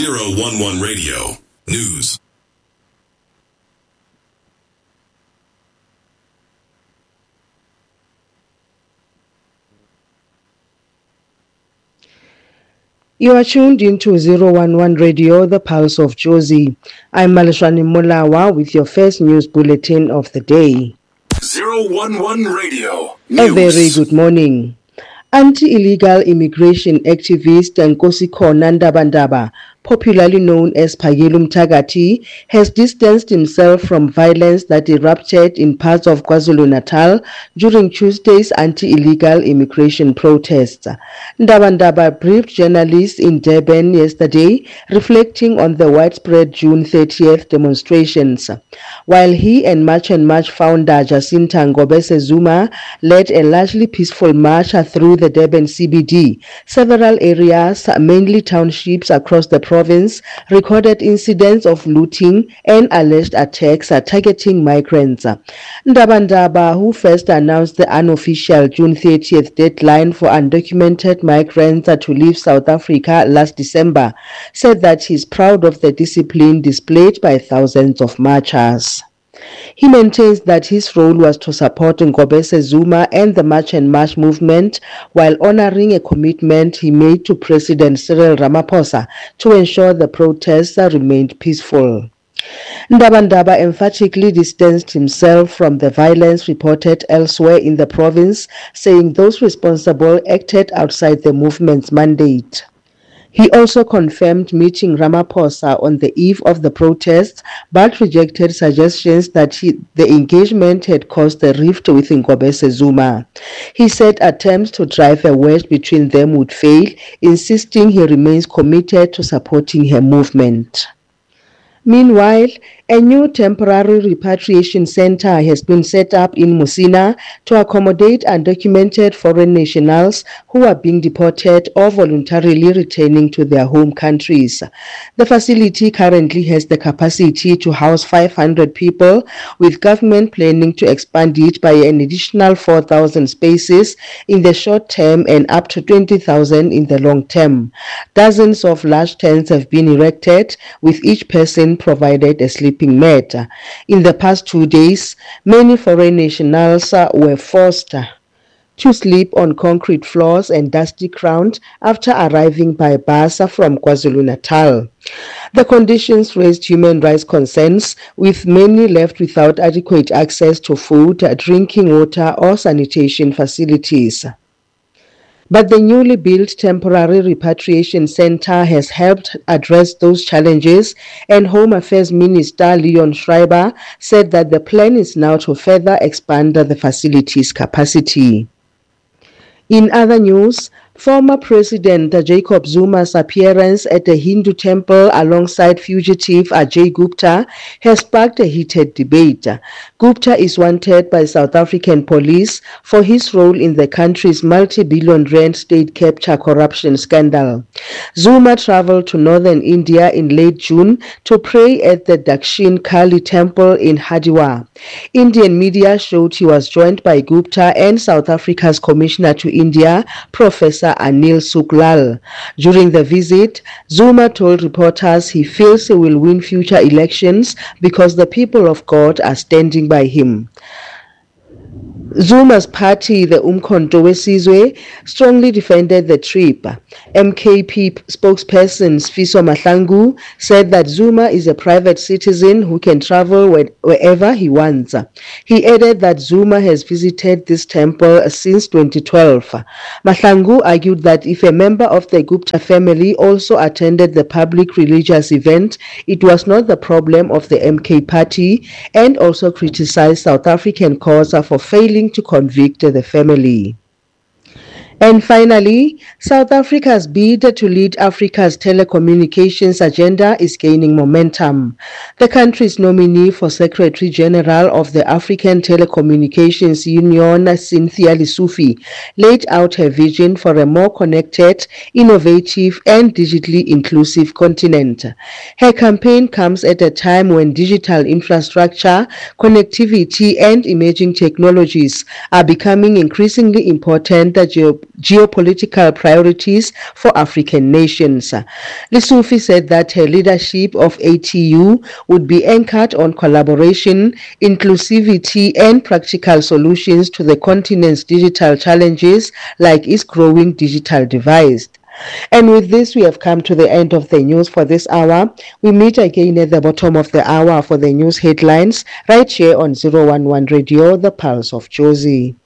011 Radio News. You are tuned into 011 Radio, the Pulse of Jozi. I'm Maleshwane Molawa with your first news bulletin of the day. 011 Radio News. A very good morning. Anti-illegal immigration activist Nkosikhona Ndaba, popularly known as Phakile Mthakathi, has distanced himself from violence that erupted in parts of KwaZulu-Natal during Tuesday's anti-illegal immigration protests. Ndaba briefed journalists in Durban yesterday, reflecting on the widespread June 30th demonstrations. While he and March and March founder Jacinta Ngobese Zuma led a largely peaceful march through the Durban CBD, several areas, mainly townships across the province, recorded incidents of looting and alleged attacks targeting migrants. Ndaba, who first announced the unofficial June 30th deadline for undocumented migrants to leave South Africa last December, said that he's proud of the discipline displayed by thousands of marchers. He maintains that his role was to support Ngobese Zuma and the March and March movement while honoring a commitment he made to President Cyril Ramaphosa to ensure the protests remained peaceful. Ndaba emphatically distanced himself from the violence reported elsewhere in the province, saying those responsible acted outside the movement's mandate. He also confirmed meeting Ramaphosa on the eve of the protests, but rejected suggestions that the engagement had caused a rift with Ngobese Zuma. He said attempts to drive a wedge between them would fail, insisting he remains committed to supporting her movement. Meanwhile, a new temporary repatriation center has been set up in Musina to accommodate undocumented foreign nationals who are being deported or voluntarily returning to their home countries. The facility currently has the capacity to house 500 people, with government planning to expand it by an additional 4,000 spaces in the short term and up to 20,000 in the long term. Dozens of large tents have been erected, with each person provided a sleeping mat. In the past 2 days, many foreign nationals were forced to sleep on concrete floors and dusty ground after arriving by bus from KwaZulu-Natal. The conditions raised human rights concerns, with many left without adequate access to food, drinking water, or sanitation facilities. But the newly built temporary repatriation center has helped address those challenges, and Home Affairs Minister Leon Schreiber said that the plan is now to further expand the facility's capacity. In other news, former President Jacob Zuma's appearance at the Hindu temple alongside fugitive Ajay Gupta has sparked a heated debate. Gupta is wanted by South African police for his role in the country's multi-billion rand state capture corruption scandal. Zuma traveled to northern India in late June to pray at the Dakshin Kali temple in Hardwar. Indian media showed he was joined by Gupta and South Africa's Commissioner to India, Professor Anil Suklal. During the visit, Zuma told reporters he feels he will win future elections because the people of God are standing by him. Zuma's party, the Umkhonto weSizwe, strongly defended the trip. MKP spokesperson Sfiso Mahlangu said that Zuma is a private citizen who can travel wherever he wants. He added that Zuma has visited this temple since 2012. Mahlangu argued that if a member of the Gupta family also attended the public religious event, it was not the problem of the MK party, and also criticized South African courts for failing to convict the family. And finally, South Africa's bid to lead Africa's telecommunications agenda is gaining momentum. The country's nominee for Secretary General of the African Telecommunications Union, Cynthia Lesufi, laid out her vision for a more connected, innovative, and digitally inclusive continent. Her campaign comes at a time when digital infrastructure, connectivity, and emerging technologies are becoming increasingly important geopolitical priorities for African nations. Lesufi said that her leadership of ATU would be anchored on collaboration, inclusivity, and practical solutions to the continent's digital challenges like its growing digital divide. And with this, we have come to the end of the news for this hour. We meet again at the bottom of the hour for the news headlines right here on 011 Radio, the Pulse of Jozi.